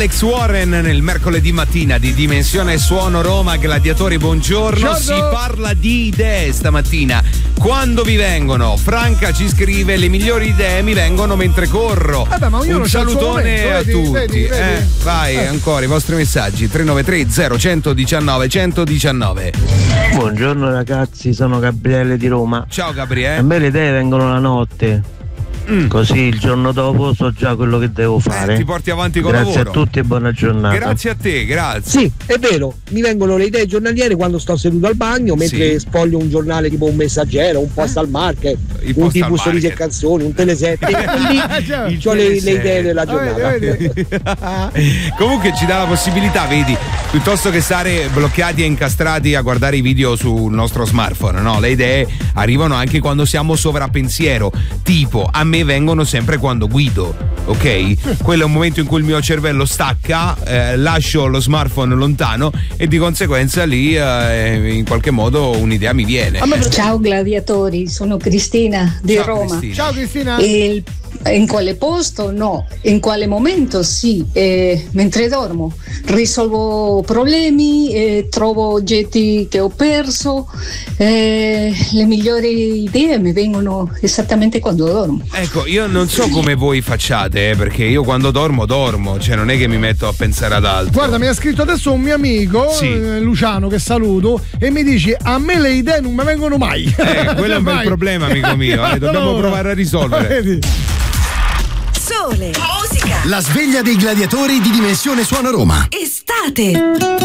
Alex Warren nel mercoledì mattina di Dimensione Suono Roma. Gladiatori, buongiorno. Si parla di idee stamattina. Quando vi vengono? Franca ci scrive: le migliori idee mi vengono mentre corro. Ma un salutone a tutti. Vedi. Vai, ancora i vostri messaggi. 393 0119 119. Buongiorno ragazzi, sono Gabriele di Roma. Ciao Gabriele. A me le idee vengono la notte. Così il giorno dopo so già quello che devo fare. Ti porti avanti con grazie lavoro. A tutti e buona giornata. Grazie a te, grazie. Sì, è vero, mi vengono le idee giornaliere quando sto seduto al bagno, mentre sfoglio un giornale tipo un Messaggero, un Postal Market, un tipo Sorrisi e Canzoni, un Telesette. Lì ho le idee della giornata. Comunque ci dà la possibilità, vedi, piuttosto che stare bloccati e incastrati a guardare i video sul nostro smartphone, no? Le idee arrivano anche quando siamo sovrappensiero. Tipo, a me vengono sempre quando guido, ok? Quello è un momento in cui il mio cervello stacca, lascio lo smartphone lontano e di conseguenza lì in qualche modo un'idea mi viene. Ciao gladiatori, sono Cristina di Roma. Cristina. Ciao Cristina. In quale posto? No. In quale momento? Sì. Mentre dormo risolvo problemi, trovo oggetti che ho perso. Le migliori idee mi vengono esattamente quando dormo. Ecco, io non so come voi facciate, perché io quando dormo, cioè non è che mi metto a pensare ad altro. Guarda, mi ha scritto adesso un mio amico, Luciano, che saluto, e mi dice: a me le idee non mi vengono mai. Quello è un bel problema, amico mio. Dobbiamo provare a risolvere. Sole, musica, la sveglia dei gladiatori di Dimensione Suono Roma. estate.